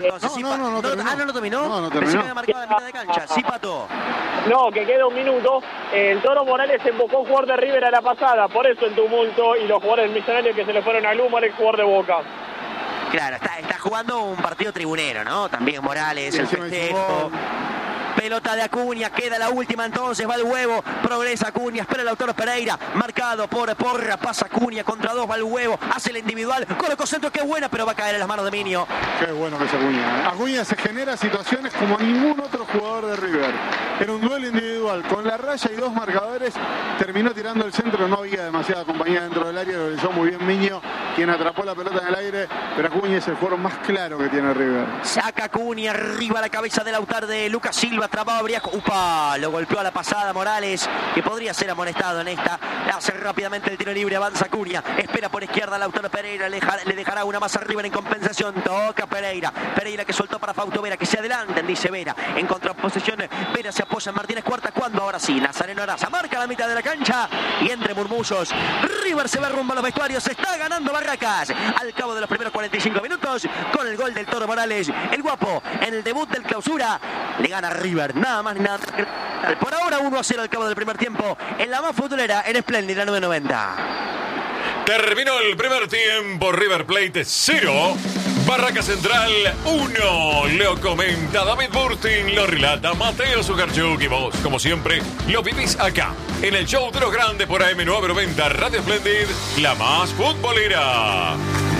entonces. No terminó. No lo terminó. No Pensé terminó. que había marcado la mitad de cancha. Sí, Pato. No, que queda un minuto. El Toro Morales embocó un jugador de River a la pasada, por eso el tumulto y los jugadores Millonarios que se le fueron a Lumar, el jugador de Boca. Claro, está jugando un partido tribunero, ¿no? También Morales, el festejo. Pelota de Acuña, queda la última entonces, va el huevo, progresa Acuña, espera el Lautaro Pereira, marcado por Porra, pasa Acuña, contra dos va el huevo, hace el individual, colocó centro, qué buena, pero va a caer en las manos de Minio. Qué bueno que es Acuña. Acuña se genera situaciones como ningún otro jugador de River. En un duelo individual, con la raya y dos marcadores, terminó tirando el centro, no había demasiada compañía dentro del área, lo realizó muy bien Minio, quien atrapó la pelota en el aire, pero Acuña es el jugador más claro que tiene River. Saca Acuña, arriba la cabeza del Lautaro de Lucas Silva, trabado Briasco, upa, lo golpeó a la pasada Morales, que podría ser amonestado en esta, hace rápidamente el tiro libre, avanza Acuña, espera por izquierda Lautaro Pereira, le dejará una más arriba en compensación, toca Pereira que soltó para Fausto Vera, que se adelanten, dice Vera, en contraposición, Vera se apoya en Martínez Cuarta, cuando ahora sí, Nazareno Araza marca la mitad de la cancha, y entre murmullos, River se va rumbo a los vestuarios, se está ganando Barracas, al cabo de los primeros 45 minutos, con el gol del Toro Morales, el guapo, en el debut del clausura, le gana River, nada más ni nada. Por ahora 1-0 al cabo del primer tiempo, en la más futbolera, en Espléndida 990. Terminó el primer tiempo, River Plate 0, Barraca Central 1. Lo comenta David Burtin, lo relata Mateo Zuccarchuk y vos, como siempre, lo vivís acá, en el show de los grandes por AM990 Radio Splendid, la más futbolera.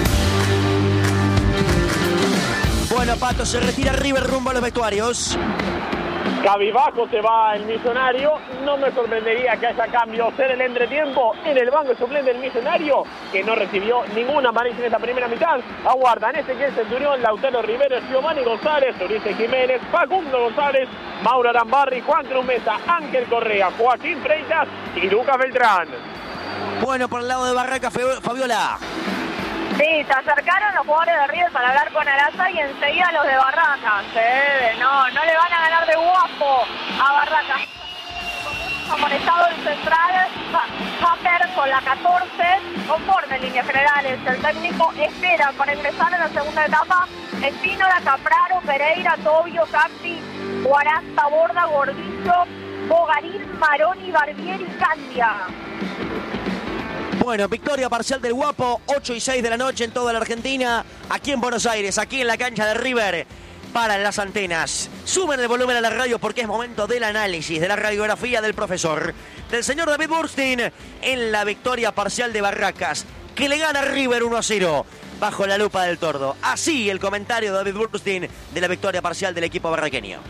Bueno, Pato, se retira River rumbo a los vestuarios. Cabizbajo se va el Millonario, no me sorprendería que haya cambios en el entretiempo en el banco suplente del Millonario, que no recibió ninguna amarilla en esta primera mitad. Aguardan Ezequiel Centurión, Lautaro Rivero, Giovanni González, Ulises Jiménez, Facundo González, Mauro Arambarri, Juan Cruz Mesa, Ángel Correa, Joaquín Freitas y Lucas Beltrán. Bueno, por el lado de Barraca, Fabiola. Sí, se acercaron los jugadores de River para hablar con Araza y enseguida los de Barracas. No le van a ganar de guapo a Barracas. Amonestado el central, Hammer con la 14, conforme en líneas generales. El técnico espera para ingresar en la segunda etapa Espínola, Capraro, Pereira, Tobio, Campi, Guarasta, Borda, Gordillo, Bogarín, Maroni, Barbieri y Candia. Bueno, victoria parcial del Guapo, 8:06 de la noche en toda la Argentina, aquí en Buenos Aires, aquí en la cancha de River, para las antenas. Suben el volumen a la radio porque es momento del análisis, de la radiografía del profesor, del señor David Burstein, en la victoria parcial de Barracas, que le gana a River 1-0, bajo la lupa del Tordo. Así el comentario de David Burstein de la victoria parcial del equipo barraqueño.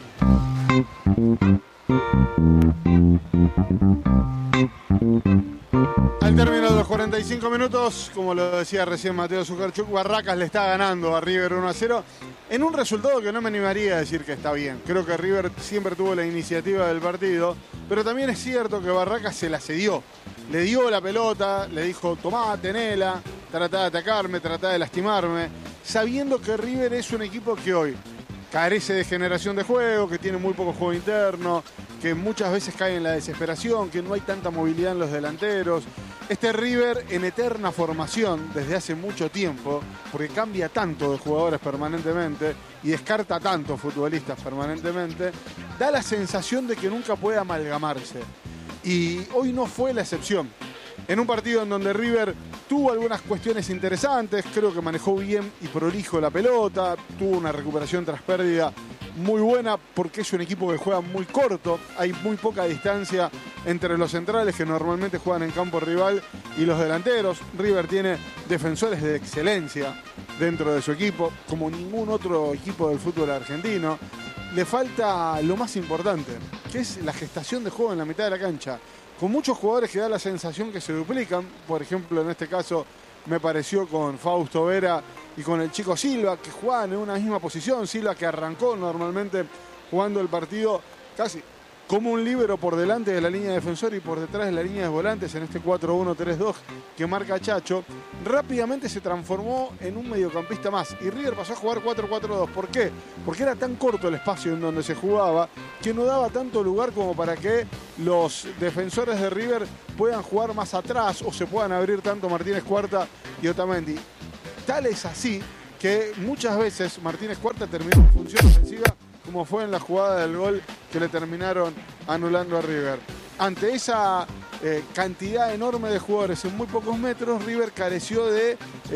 Al término de los 45 minutos, como lo decía recién Mateo Zuccarchuk, Barracas le está ganando a River 1-0 en un resultado que no me animaría a decir que está bien. Creo que River siempre tuvo la iniciativa del partido, pero también es cierto que Barracas se la cedió. Le dio la pelota, le dijo, tomá, tenela, tratá de atacarme, tratá de lastimarme, sabiendo que River es un equipo que hoy carece de generación de juego, que tiene muy poco juego interno, que muchas veces cae en la desesperación, que no hay tanta movilidad en los delanteros. Este River en eterna formación desde hace mucho tiempo, porque cambia tanto de jugadores permanentemente y descarta tantos futbolistas permanentemente, da la sensación de que nunca puede amalgamarse. Y hoy no fue la excepción. En un partido en donde River tuvo algunas cuestiones interesantes, creo que manejó bien y prolijo la pelota, tuvo una recuperación tras pérdida muy buena porque es un equipo que juega muy corto, hay muy poca distancia entre los centrales que normalmente juegan en campo rival y los delanteros. River tiene defensores de excelencia dentro de su equipo, como ningún otro equipo del fútbol argentino. Le falta lo más importante, que es la gestación de juego en la mitad de la cancha, con muchos jugadores que da la sensación que se duplican. Por ejemplo, en este caso me pareció con Fausto Vera y con el chico Silva, que jugaban en una misma posición. Silva, que arrancó normalmente jugando el partido casi como un líbero por delante de la línea defensora y por detrás de la línea de volantes en este 4-1-3-2 que marca Chacho, rápidamente se transformó en un mediocampista más y River pasó a jugar 4-4-2. ¿Por qué? Porque era tan corto el espacio en donde se jugaba que no daba tanto lugar como para que los defensores de River puedan jugar más atrás o se puedan abrir tanto Martínez Cuarta y Otamendi. Tal es así que muchas veces Martínez Cuarta terminó en función ofensiva, como fue en la jugada del gol que le terminaron anulando a River. Ante esa cantidad enorme de jugadores en muy pocos metros, River careció de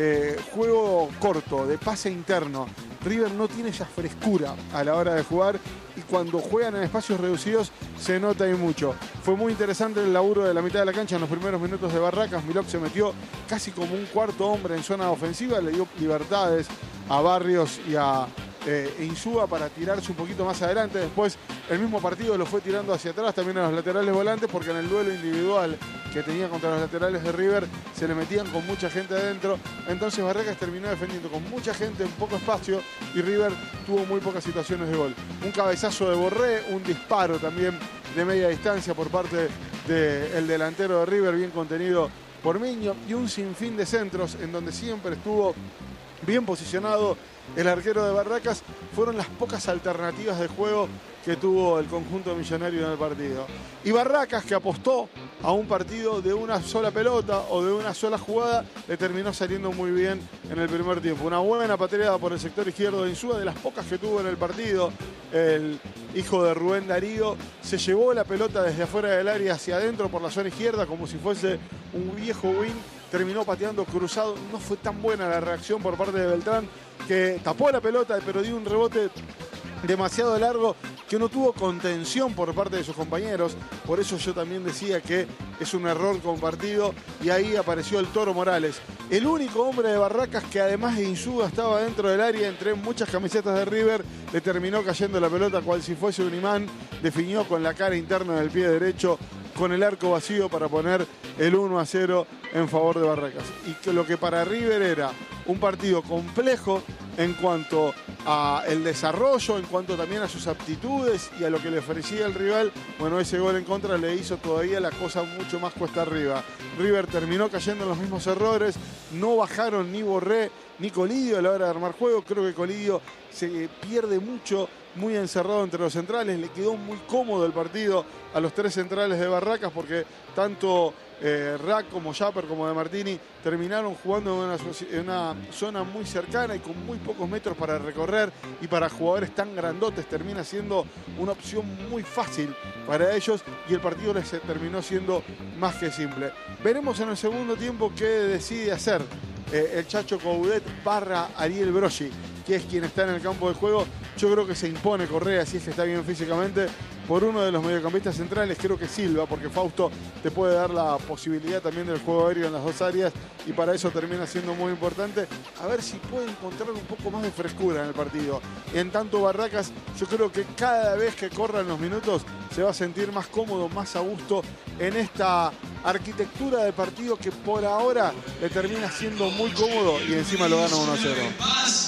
juego corto, de pase interno. River no tiene esa frescura a la hora de jugar y cuando juegan en espacios reducidos se nota ahí mucho. Fue muy interesante el laburo de la mitad de la cancha en los primeros minutos de Barracas. Milok se metió casi como un cuarto hombre en zona ofensiva, le dio libertades a Barrios y a Insúa para tirarse un poquito más adelante. Después el mismo partido lo fue tirando hacia atrás también a los laterales volantes, porque en el duelo individual que tenía contra los laterales de River se le metían con mucha gente adentro. Entonces Barracas terminó defendiendo con mucha gente en poco espacio y River tuvo muy pocas situaciones de gol. Un cabezazo de Borré, un disparo también de media distancia por parte del delantero de River, bien contenido por Miño, y un sinfín de centros en donde siempre estuvo bien posicionado el arquero de Barracas. Fueron las pocas alternativas de juego que tuvo el conjunto millonario en el partido. Y Barracas, que apostó a un partido de una sola pelota o de una sola jugada, le terminó saliendo muy bien en el primer tiempo. Una buena patrullada por el sector izquierdo de Insúa, de las pocas que tuvo en el partido. El hijo de Rubén Darío se llevó la pelota desde afuera del área hacia adentro por la zona izquierda como si fuese un viejo win. Terminó pateando cruzado. No fue tan buena la reacción por parte de Beltrán, que tapó la pelota pero dio un rebote demasiado largo que no tuvo contención por parte de sus compañeros. Por eso yo también decía que es un error compartido, y ahí apareció el Toro Morales, el único hombre de Barracas que además de Insúa estaba dentro del área. Entre muchas camisetas de River le terminó cayendo la pelota cual si fuese un imán. Definió con la cara interna del pie derecho, con el arco vacío, para poner el 1-0 en favor de Barracas. Y que lo que para River era un partido complejo en cuanto a el desarrollo, en cuanto también a sus aptitudes y a lo que le ofrecía el rival, bueno, ese gol en contra le hizo todavía la cosa mucho más cuesta arriba. River terminó cayendo en los mismos errores, no bajaron ni Borré ni Colidio a la hora de armar juego. Creo que Colidio se pierde mucho, muy encerrado entre los centrales. Le quedó muy cómodo el partido a los tres centrales de Barracas, porque tanto Rack como Japper como De Martini terminaron jugando en una zona muy cercana y con muy pocos metros para recorrer, y para jugadores tan grandotes termina siendo una opción muy fácil para ellos, y el partido les terminó siendo más que simple. Veremos en el segundo tiempo qué decide hacer el Chacho Coudet barra Ariel Broggi, que es quien está en el campo de juego. Yo creo que se impone Correa, si es que está bien físicamente, por uno de los mediocampistas centrales. Creo que Silva, porque Fausto te puede dar la posibilidad también del juego aéreo en las dos áreas, y para eso termina siendo muy importante. A ver si puede encontrar un poco más de frescura en el partido. En tanto Barracas, yo creo que cada vez que corran los minutos se va a sentir más cómodo, más a gusto en esta arquitectura de partido que por ahora le termina siendo muy cómodo, y encima lo gana 1-0.